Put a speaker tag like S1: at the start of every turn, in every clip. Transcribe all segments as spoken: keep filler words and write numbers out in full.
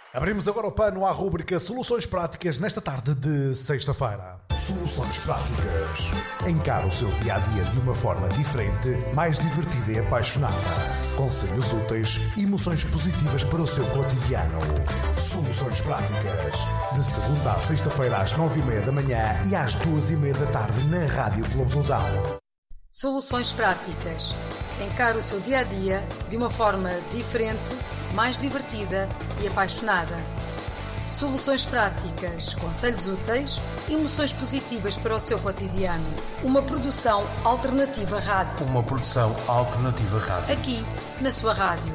S1: Abrimos agora o pano à rúbrica Soluções Práticas nesta tarde de sexta-feira. Soluções Práticas. Encara o seu dia-a-dia de uma forma diferente, mais divertida e apaixonada. Conselhos úteis e emoções positivas para o seu cotidiano. Soluções Práticas. De segunda à sexta-feira às nove e meia da manhã e às duas e meia da tarde na Rádio Globo do Dão.
S2: Soluções Práticas. Encara o seu dia-a-dia de uma forma diferente, mais divertida e apaixonada. Soluções práticas, conselhos úteis e emoções positivas para o seu cotidiano. Uma produção alternativa rádio.
S3: Uma produção alternativa rádio.
S2: Aqui, na sua rádio.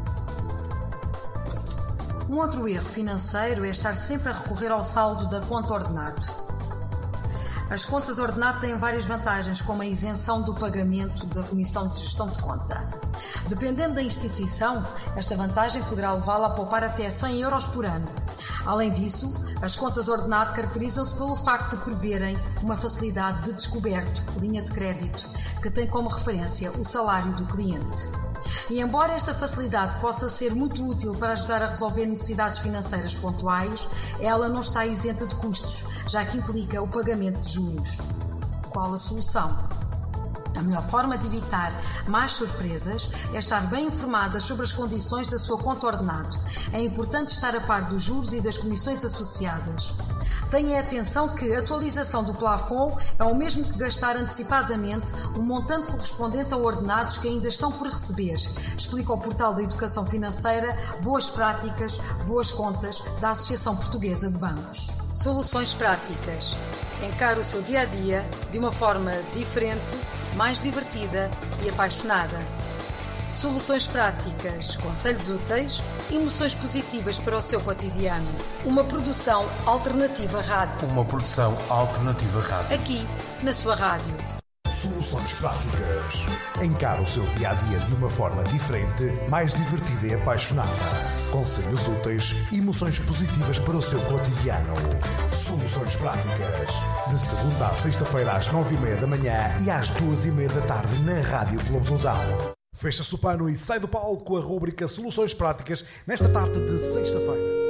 S2: Um outro erro financeiro é estar sempre a recorrer ao saldo da conta ordenado. As contas ordenado têm várias vantagens, como a isenção do pagamento da Comissão de Gestão de Conta. Dependendo da instituição, esta vantagem poderá levá-la a poupar até cem euros por ano. Além disso, as contas ordenado caracterizam-se pelo facto de preverem uma facilidade de descoberto, linha de crédito, que tem como referência o salário do cliente. E embora esta facilidade possa ser muito útil para ajudar a resolver necessidades financeiras pontuais, ela não está isenta de custos, já que implica o pagamento de juros. Qual a solução? A melhor forma de evitar más surpresas é estar bem informada sobre as condições da sua conta ordenado. É importante estar a par dos juros e das comissões associadas. Tenha atenção que a atualização do plafond é o mesmo que gastar antecipadamente um montante correspondente a ordenados que ainda estão por receber. Explica o portal da Educação Financeira Boas Práticas, Boas Contas da Associação Portuguesa de Bancos. Soluções práticas. Encara o seu dia-a-dia de uma forma diferente, mais divertida e apaixonada. Soluções práticas, conselhos úteis e emoções positivas para o seu cotidiano. Uma produção alternativa rádio.
S3: Uma produção alternativa rádio.
S2: Aqui, na sua rádio.
S1: Soluções Práticas. Encara o seu dia-a-dia de uma forma diferente, mais divertida e apaixonada. Conselhos úteis e emoções positivas para o seu cotidiano. Soluções Práticas. De segunda à sexta-feira às nove e meia da manhã e às duas e meia da tarde na Rádio Globo do Dão. Fecha-se o pano e sai do palco a rúbrica Soluções Práticas nesta tarde de sexta-feira.